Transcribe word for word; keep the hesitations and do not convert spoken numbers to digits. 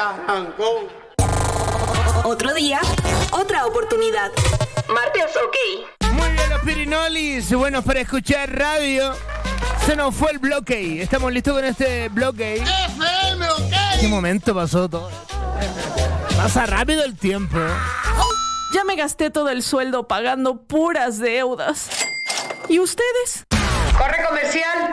arrancó. Otro día, otra oportunidad. Martes, ok. Muy bien, los pirinolis, buenos para escuchar radio. Se nos fue el bloque. Estamos listos con este bloque. F M, ok. ¿Qué momento pasó todo? Pasa rápido el tiempo. Ya me gasté todo el sueldo pagando puras deudas. ¿Y ustedes? Corre comercial.